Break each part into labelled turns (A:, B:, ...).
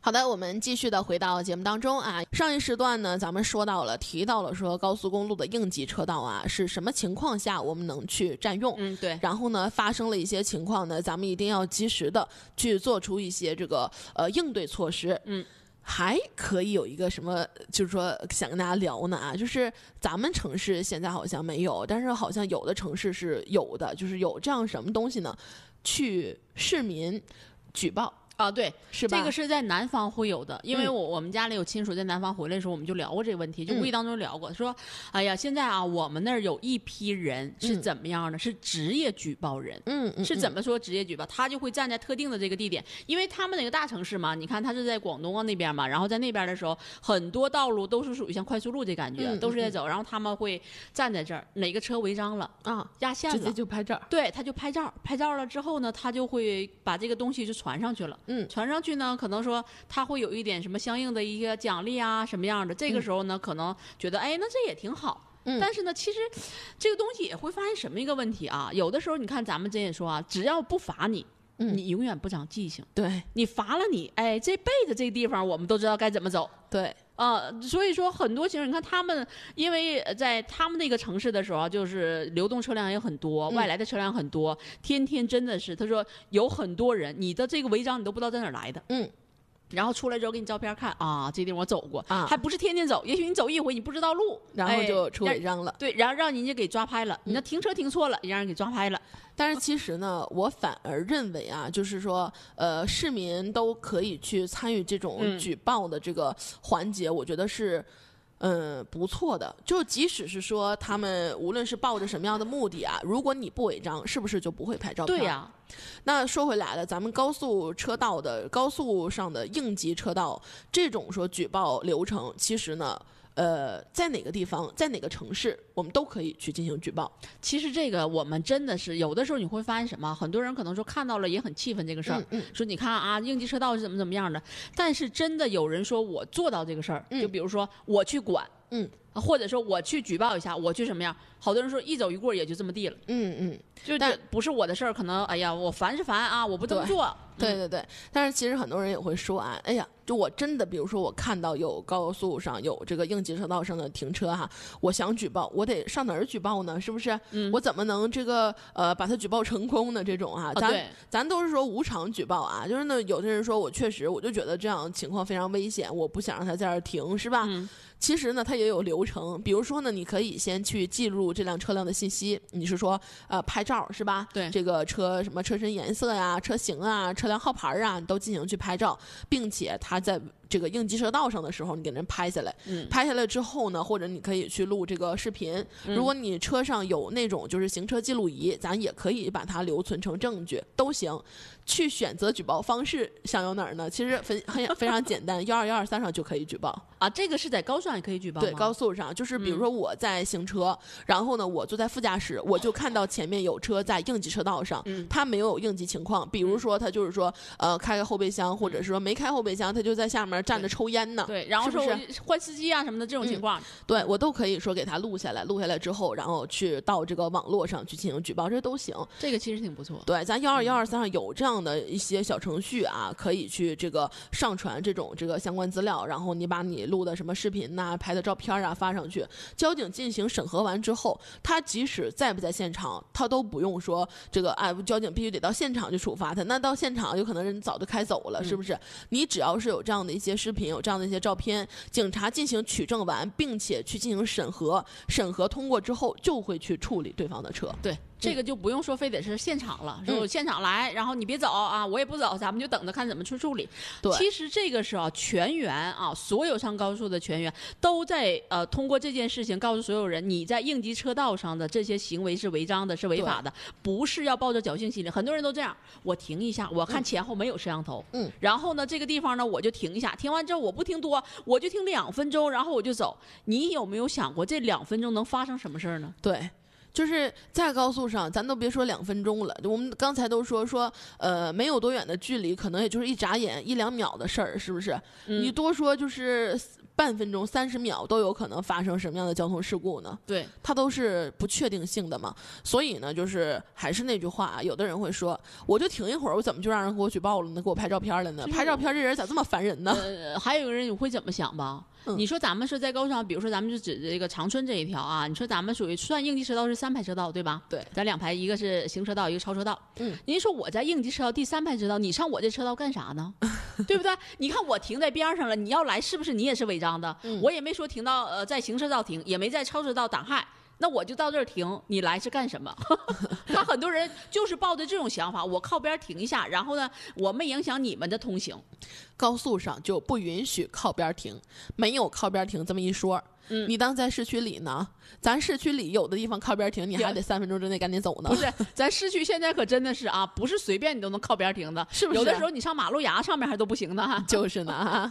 A: 好的，我们继续的回到节目当中啊。上一时段呢，咱们提到了说高速公路的应急车道啊，是什么情况下我们能去占用？
B: 对。
A: 然后呢，发生了一些情况呢，咱们一定要及时的去做出一些这个应对措施。还可以有一个什么，就是说想跟大家聊呢啊，就是咱们城市现在好像没有，但是好像有的城市是有的，就是有这样什么东西呢？去市民举报。
B: 对，
A: 是吧？
B: 这个是在南方会有的，因为我们家里有亲属在南方回来的时候，我们就聊过这个问题，就无意当中聊过，说，哎呀，现在啊，我们那儿有一批人是怎么样呢？是职业举报人，是怎么说职业举报？他就会站在特定的这个地点，因为他们那个大城市嘛，你看他是在广东啊那边嘛，然后在那边的时候，很多道路都是属于像快速路这感觉，都是在走，然后他们会站在这儿，哪个车违章了啊，压线了，
A: 直接就拍照，
B: 对，他就拍照，拍照了之后呢，他就会把这个东西就传上去了，传上去呢。可能说他会有一点什么相应的一个奖励啊什么样的，这个时候呢可能觉得哎那这也挺好，但是呢其实这个东西也会发现什么一个问题啊，有的时候你看咱们之前也说啊，只要不罚你你永远不长记性，
A: 对，
B: 你罚了你，哎，这辈子这个地方我们都知道该怎么走，
A: 对。
B: 所以说很多情况，你看他们，因为在他们那个城市的时候，就是流动车辆也很多，外来的车辆很多，天天真的是，他说有很多人，你的这个违章你都不知道在哪儿来的，然后出来之后给你照片看啊，这地方我走过啊，还不是天天走，也许你走一回你不知道路，
A: 然后就出违章了，
B: 对，然后让人家给抓拍了，你那停车停错了，也让人给抓拍了。
A: 但是其实呢，我反而认为啊，就是说，市民都可以去参与这种举报的这个环节，我觉得是。不错的，就即使是说他们无论是抱着什么样的目的啊，如果你不违章，是不是就不会拍照片？
B: 对呀。
A: 那说回来了，咱们高速上的应急车道这种说举报流程，其实呢。在哪个地方，在哪个城市，我们都可以去进行举报。
B: 其实这个我们真的是有的时候你会发现什么，很多人可能说看到了也很气愤这个事儿，说你看啊，应急车道是怎么样的，但是真的有人说我做到这个事儿，就比如说我去管，或者说我去举报一下，我去什么样，好多人说一走一过也就这么地了，就不是我的事儿，可能哎呀我烦是烦啊，我不这么做。
A: 对，但是其实很多人也会说啊，哎呀，就我真的，比如说我看到有高速上有这个应急车道上的停车哈，我想举报，我得上哪儿举报呢？是不是？我怎么能这个把它举报成功呢？这种啊，咱都是说无偿举报啊，就是呢，有的人说我确实我就觉得这样情况非常危险，我不想让他在这儿停，是吧？其实呢，它也有流程，比如说呢，你可以先去记录这辆车辆的信息，你是说拍照是吧？
B: 对，
A: 这个车什么车身颜色呀、车型啊、车辆号牌啊，你都进行去拍照，并且它在这个应急车道上的时候，你给人拍下来，拍下来之后呢，或者你可以去录这个视频。如果你车上有那种就是行车记录仪，咱也可以把它留存成证据，都行。去选择举报方式，想有哪儿呢？其实非常简单，12123上就可以举报
B: 啊。这个是在高速上也可以举报吗？
A: 对，高速上就是比如说我在行车，然后呢，我坐在副驾驶，我就看到前面有车在应急车道上，他没有应急情况，比如说他就是说开个后备箱，或者是说没开后备箱，他就在下面站着抽烟呢。
B: 对，然后说换司机啊什么的这种情况，
A: 对我都可以说给他录下来，录下来之后，然后去到这个网络上去进行举报，这都行。
B: 这个其实挺不错。
A: 对，咱12123上有这样的一些小程序啊，可以去这个上传这个相关资料，然后你把你录的什么视频呐、拍的照片啊发上去，交警进行审核完之后，他即使在不在现场，他都不用说这个交警必须得到现场去处罚他，那到现场有可能人早就开走了，是不是？你只要是有这样的一些视频，有这样的一些照片，警察进行取证完，并且去进行审核通过之后，就会去处理对方的车。
B: 对。这个就不用说非得是现场了，说现场来，然后你别走啊，我也不走，咱们就等着看怎么去处理。
A: 对，
B: 其实这个是全员啊，所有上高速的全员都在通过这件事情告诉所有人，你在应急车道上的这些行为是违章的，是违法的，不是要抱着侥幸心理。很多人都这样，我停一下，我看前后没有摄像头，然后呢这个地方呢我就停一下，停完之后我不停多，我就停2分钟，然后我就走。你有没有想过这2分钟能发生什么事儿呢？
A: 对。 就是在高速上，咱都别说2分钟了，我们刚才都说没有多远的距离，可能也就是一眨眼1-2秒的事儿，是不是？你多说就是半分钟、30秒都有可能发生什么样的交通事故呢？
B: 对，
A: 它都是不确定性的嘛。所以呢，就是还是那句话，有的人会说，我就停一会儿，我怎么就让人给我举报了呢？给我拍照片了呢？拍照片这人咋这么烦人呢？
B: 还有一个人你会怎么想吧？你说咱们是在高速上，比如说咱们就指这个长春这一条啊，你说咱们属于算应急车道是3排车道对吧？
A: 对，
B: 咱2排，一个是行车道，一个超车道。您说我在应急车道第3排车道，你上我这车道干啥呢？对不对？你看我停在边上了，你要来是不是你也是违章的？我也没说停到在行车道停，也没在超车道挡害。那我就到这儿停，你来是干什么？他很多人就是抱着这种想法，我靠边停一下，然后呢，我没影响你们的通行。
A: 高速上就不允许靠边停，没有靠边停这么一说。你当在市区里呢？咱市区里有的地方靠边停，你还得3分钟之内赶紧走呢。
B: 不是，咱市区现在可真的是啊，不是随便你都能靠边停的，
A: 是不是？
B: 有的时候你上马路牙上面还都不行呢。
A: 就是呢。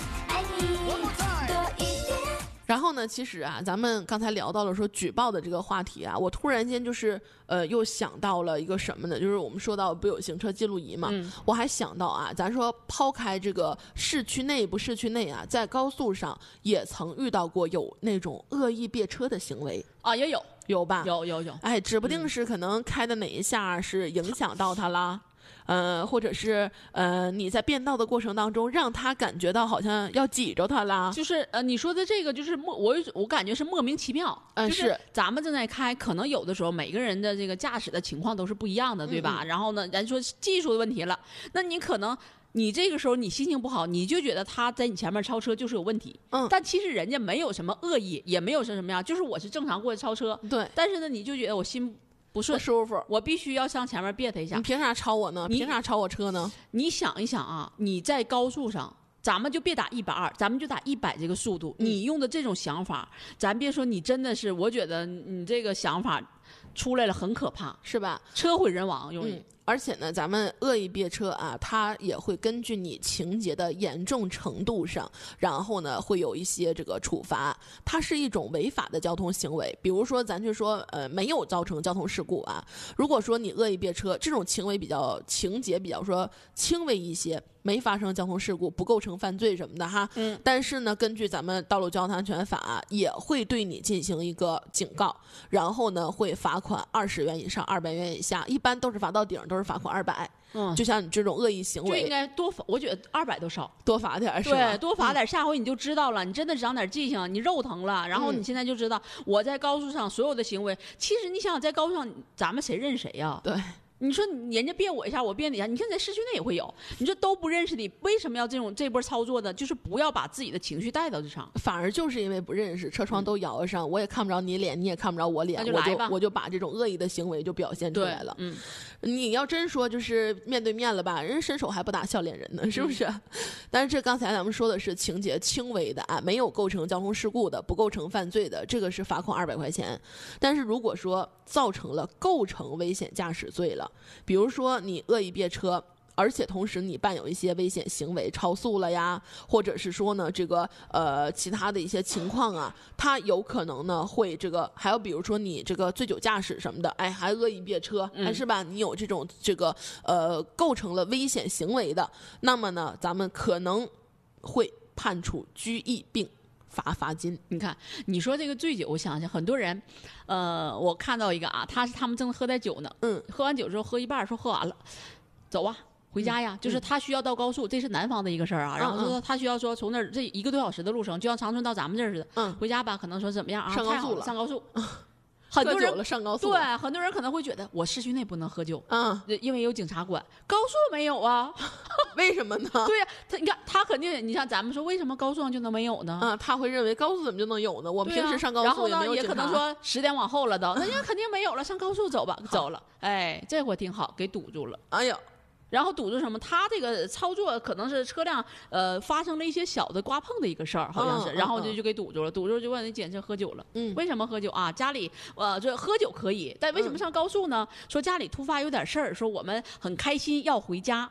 A: 然后呢，其实啊，咱们刚才聊到了说举报的这个话题啊，我突然间就是又想到了一个什么呢？就是我们说到不有行车记录仪嘛，我还想到啊，咱说抛开这个市区内不市区内啊，在高速上也曾遇到过有那种恶意别车的行为
B: 啊，也有
A: 吧？
B: 有，
A: 哎，指不定是可能开的哪一下是影响到他啦。或者是你在变道的过程当中，让他感觉到好像要挤着他啦。
B: 就是你说的这个，就是我感觉是莫名其妙。就是咱们正在开，可能有的时候每个人的这个驾驶的情况都是不一样的，对吧？然后呢，咱说技术的问题了，那你可能你这个时候你心情不好，你就觉得他在你前面超车就是有问题。但其实人家没有什么恶意，也没有什么样，就是我是正常过去超车。
A: 对。
B: 但是呢，你就觉得我心不
A: 舒服，
B: 我必须要向前面别他一下。
A: 你凭啥超我呢？凭啥超我车呢？
B: 你想一想啊，你在高速上，咱们就别打120，咱们就打100这个速度。你用的这种想法，咱别说你真的是，我觉得你这个想法出来了很可怕，
A: 是吧？
B: 车毁人亡容易。
A: 而且呢，咱们恶意别车啊，它也会根据你情节的严重程度上，然后呢会有一些这个处罚。它是一种违法的交通行为。比如说，咱就说没有造成交通事故啊。如果说你恶意别车，这种情节比较说轻微一些，没发生交通事故，不构成犯罪什么的哈。但是呢，根据咱们道路交通安全法，也会对你进行一个警告，然后呢会罚款20元以上200元以下，一般都是罚到顶，都是罚款200。就像你这种恶意行为，
B: 就应该多罚。我觉得200都少，
A: 多罚点是吧？
B: 对，多罚点，下回你就知道了。你真的长点记性，你肉疼了，然后你现在就知道我在高速上所有的行为。其实你想想，在高速上，咱们谁认谁呀？
A: 对。
B: 你说人家别我一下，我别你一下，你看在市区内也会有。你说都不认识你，为什么要这波操作呢？就是不要把自己的情绪带到这上，
A: 反而就是因为不认识，车窗都摇上，我也看不着你脸，你也看不着我脸，我就把这种恶意的行为就表现出来了。你要真说就是面对面了吧，人伸手还不打笑脸人呢，是不是？但是这刚才咱们说的是情节轻微的啊，没有构成交通事故的，不构成犯罪的，这个是罚款200块钱。但是如果说造成了构成危险驾驶罪了，比如说你恶意别车，而且同时你伴有一些危险行为，超速了呀，或者是说呢这个其他的一些情况啊，它有可能呢会这个，还有比如说你这个醉酒驾驶什么的，哎，还恶意别车，还是吧？你有这种这个构成了危险行为的，那么呢咱们可能会判处拘役并罚金。
B: 你看，你说这个醉酒，我想想，很多人，我看到一个啊，他们正喝点酒呢，喝完酒之后喝一半，说喝完了，走啊，回家呀。就是他需要到高速，这是南方的一个事儿啊。然后说他需要说从那儿这1个多小时的路程，就像长春到咱们这儿似的，回家吧，可能说怎么样啊？
A: 上高速了，
B: 上高速。很多人
A: 上高速，
B: 对，很多人可能会觉得我市区内不能喝酒，因为有警察管，高速没有啊。
A: 为什么呢？
B: 对呀，你看他肯定，你像咱们说，为什么高速上就能没有呢？
A: 他会认为高速怎么就能有呢？我们平时上高速也没有警察。
B: 然后呢，也可能说10点往后了都，那人家肯定没有了，上高速走吧，走了。哎，这回挺好，给堵住了。
A: 哎呦。
B: 然后堵住什么？他这个操作可能是车辆发生了一些小的刮碰的一个事儿，好像是，然后就给堵住了，堵住就问你检测喝酒了。为什么喝酒啊？家里这喝酒可以，但为什么上高速呢？说家里突发有点事儿，说我们很开心要回家。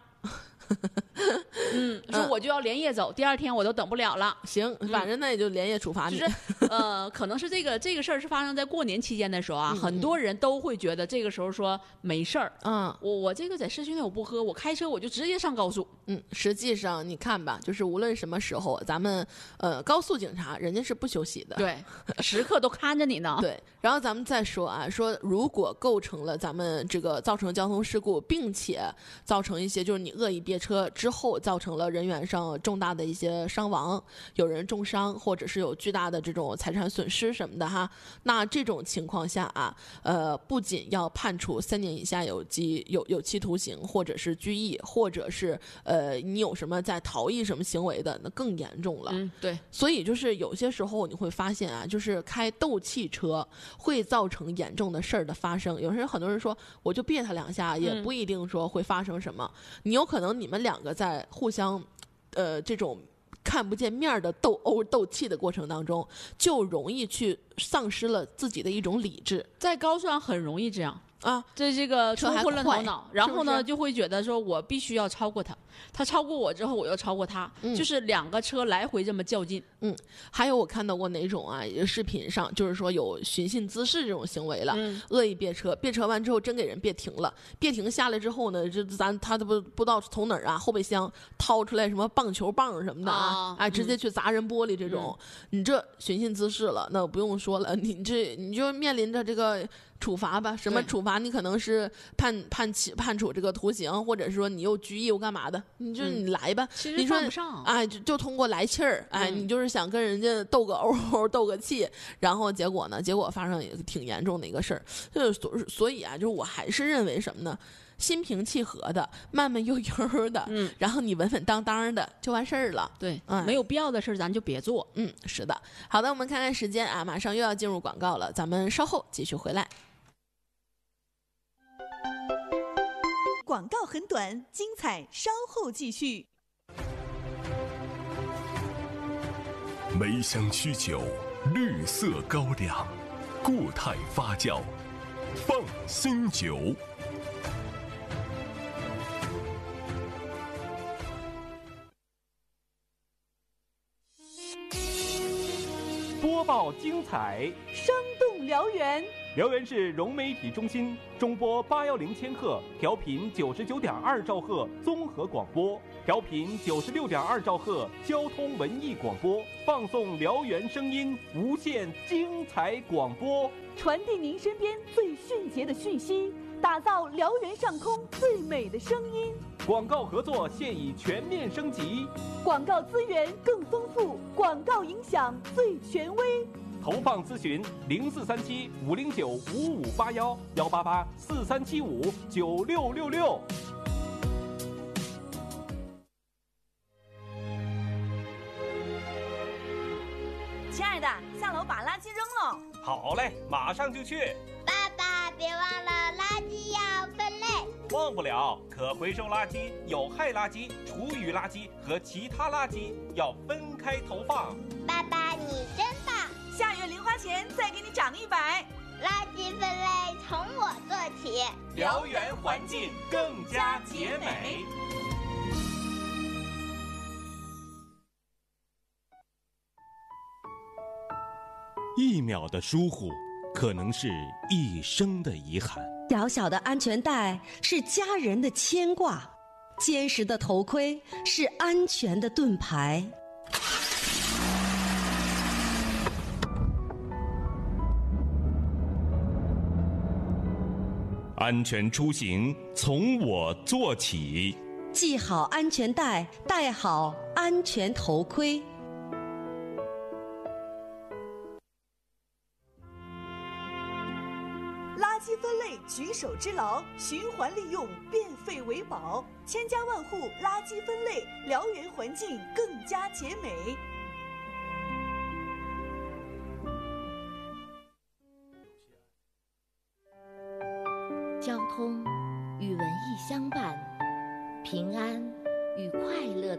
B: 说我就要连夜走，第2天我都等不了了。
A: 行，反正那也就连夜处罚你。
B: 就是可能是这个事儿是发生在过年期间的时候啊，很多人都会觉得这个时候说没事儿。我这个在市区内我不喝，我开车我就直接上高速。
A: 实际上你看吧，就是无论什么时候，咱们高速警察人家是不休息的，
B: 对，时刻都看着你呢。
A: 对，然后咱们再说啊，说如果构成了咱们这个造成交通事故，并且造成一些就是你恶意别车之后造成了人员上重大的一些伤亡，有人重伤，或者是有巨大的这种财产损失什么的哈，那这种情况下啊，不仅要判处3年以下有期徒刑，或者是拘役，或者是你有什么在逃逸什么行为的，那更严重了。
B: 对，
A: 所以就是有些时候你会发现啊，就是开斗气车会造成严重的事儿的发生。有时候很多人说，我就别他2下，也不一定说会发生什么。你有可能你们2个在互相，这种看不见面的斗殴斗气的过程当中，就容易去丧失了自己的一种理智。
B: 在高速上很容易这样。这个
A: 车还
B: 冲昏了头脑，然后呢
A: 是不是
B: 就会觉得说我必须要超过他，他超过我之后我要超过他，就是2个车来回这么较劲。
A: 还有我看到过哪种啊，视频上就是说有寻衅滋事这种行为了，恶意别车，别车完之后真给人别停了，别停下来之后呢，他都不知道从哪儿啊后备箱掏出来什么棒球棒什么的直接去砸人玻璃这种，你这寻衅滋事了，那不用说了，你就面临着这个处罚吧，什么处罚？你可能是判处这个徒刑，或者是说你又拘役又干嘛的？你来吧。
B: 其实
A: 你说
B: 犯不上
A: 就通过来气儿，你就是想跟人家斗个殴斗个气，然后结果发生也挺严重的一个事儿。所以啊，就是我还是认为什么呢？心平气和的，慢慢悠悠的，然后你稳稳当当的就完事儿了。
B: 对，没有必要的事儿咱就别做。
A: 是的。好的，我们看看时间啊，马上又要进入广告了，咱们稍后继续回来。
C: 广告很短，精彩稍后继续。
D: 梅香曲酒，绿色高粱，固态发酵，放心酒。
E: 播报精彩，
C: 生动辽源。
E: 辽源市融媒体中心中波810千赫，调频99.2兆赫综合广播，调频96.2兆赫交通文艺广播，放送辽源声音，无限精彩广播，
C: 传递您身边最迅捷的讯息，打造辽源上空最美的声音。
E: 广告合作现已全面升级，
C: 广告资源更丰富，广告影响最权威。
E: 投放咨询0437-509-5581，188-4375-9666。
C: 亲爱的，下楼把垃圾扔了。
E: 好嘞，马上就去。
F: 爸爸，别忘了垃圾要分类。
E: 忘不了，可回收垃圾、有害垃圾、厨余垃圾和其他垃圾要分开投放。
F: 爸爸，你真棒！
C: 下月零花钱再给你涨100。
F: 垃圾分类从我做起，
E: 辽源环境更加洁美。
G: 1秒的疏忽，可能是一生的遗憾。
H: 小小的安全带是家人的牵挂，坚实的头盔是安全的盾牌。
G: 安全出行从我做起，
H: 系好安全带，戴好安全头盔。
C: 垃圾分类举手之劳，循环利用，变废为宝，千家万户垃圾分类，辽源环境更加洁美。
I: 交通与文艺相伴，平安与快乐